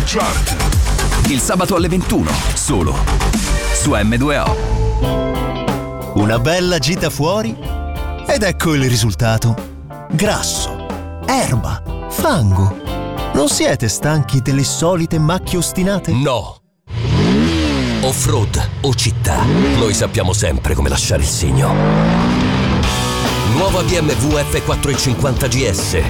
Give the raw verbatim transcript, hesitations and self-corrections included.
Chart. Il sabato alle ventuno, solo su emme due o. Una bella gita fuori ed ecco il risultato. Grasso, erba, fango. Non siete stanchi delle solite macchie ostinate? No. Off-road o città, noi sappiamo sempre come lasciare il segno. Nuova B M W F quattrocentocinquanta G S,